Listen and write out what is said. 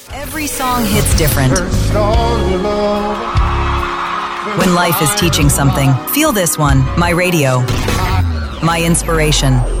Every song hits different. When life is teaching something, feel this one, My Radio. My inspiration.